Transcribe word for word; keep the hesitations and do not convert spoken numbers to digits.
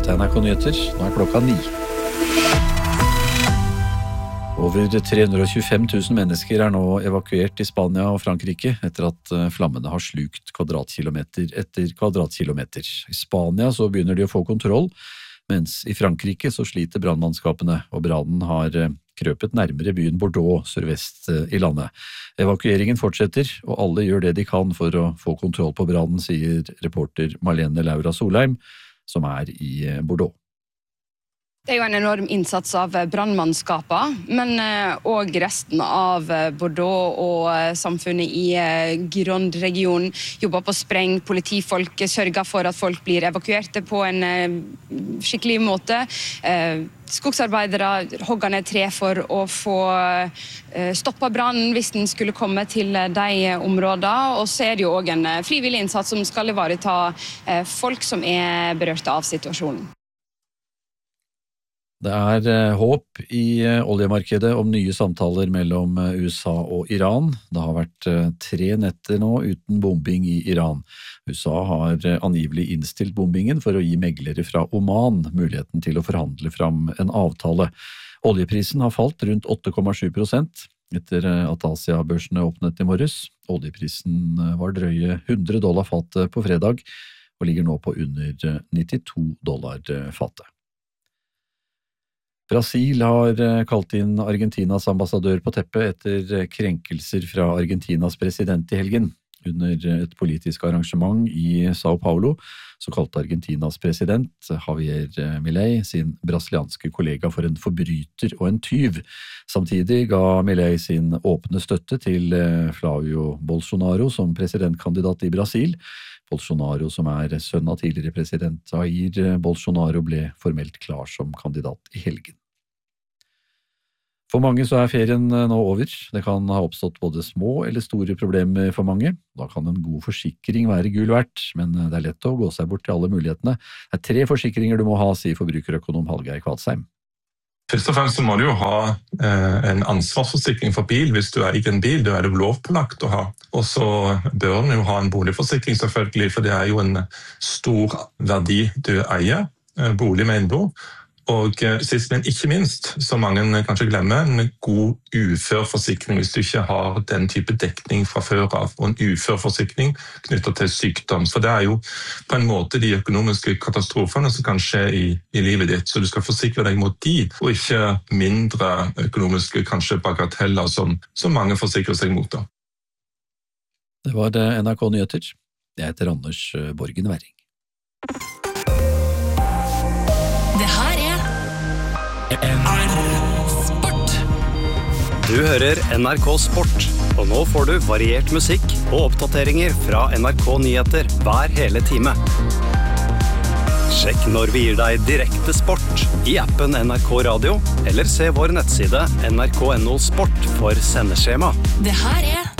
Dette er N R K Nyheter, nå er klokka ni. Over tre hundre og tjuefem tusen mennesker er nå evakuert i Spania og Frankrike etter at flammene har slukt kvadratkilometer etter kvadratkilometer. I Spania så begynner de å få kontroll, mens i Frankrike så sliter brannmannskapene, og brannen har krøpet nærmere byen Bordeaux sørvest i landet. Evakueringen fortsetter, og alle gjør det de kan for å få kontroll på brannen, sier reporter Marlene Laura Solheim, som er i Bordeaux. Det er jo en enorm innsats av brandmannskapet, men også resten av Bordeaux og samfunnet i Gironde-regionen jobber på spreng. Politifolk sørger for at folk blir evakuerte på en skikkelig måte. Skogsarbeidere hogger ned tre for å få stoppet brannen hvis den skulle komme til de områdene. Og så er det jo også en frivillig innsats som skal ivareta folk som er berørt av situasjonen. Det er håp i oljemarkedet om nye samtaler mellom U S A og Iran. Det har vært tre netter nå uten bombing i Iran. U S A har angivelig innstilt bombingen for å gi meglere fra Oman muligheten til å forhandle fram en avtale. Oljeprisen har falt rundt åtte komma sju prosent etter at Asia-børsene åpnet i morges. Oljeprisen var drøye hundre dollar fatet på fredag og ligger nå på under nittito dollar fatet. Brasil har kalt inn Argentinas ambassadør på teppet etter krenkelser fra Argentinas president i helgen. Under et politisk arrangement i São Paulo så kalte Argentinas president Javier Milei sin brasilianske kollega for en forbryter og en tyv. Samtidig ga Milei sin åpne støtte til Flavio Bolsonaro som presidentkandidat i Brasil. Bolsonaro, som er sønn av tidligere president Jair Bolsonaro, ble formelt klar som kandidat i helgen. For mange så er ferien nå over. Det kan ha oppstått både små eller store problemer for mange. Da kan en god forsikring være gull verdt, men det er lett å gå seg bort til alle mulighetene. Det er tre forsikringer du må ha, sier forbrukerøkonom Hallgeir Kvadsheim. Først og fremst så må du jo ha eh, en ansvarsforsikring for bil hvis du eier en bil. Det er det lovpålagt å ha. Og så bør du jo ha en boligforsikring selvfølgelig, for det er jo en stor verdi du eier, eh, bolig med innbo. Og eh, sist, men ikke minst, så mange kanskje glemmer, en god uførforsikring hvis du ikke har den type dekning fra før av, og en uførforsikring knyttet til sykdom. For det er jo på en måte de økonomiske katastrofene som kan skje i, i livet ditt, så du skal forsikre deg mot de, og ikke mindre økonomiske kanskje bagateller som, som mange forsikrer seg mot. Da. Det var N R K Nyheter. Jeg heter Anders Borgen Werring. Det her er N R K Sport. Du hører N R K Sport, og nå får du variert musikk og oppdateringer fra N R K Nyheter hver hele time. Sjekk når vi gir deg direkte sport i appen N R K Radio, eller se vår nettside N R K punktum N O Sport for sendeskjema. Det her er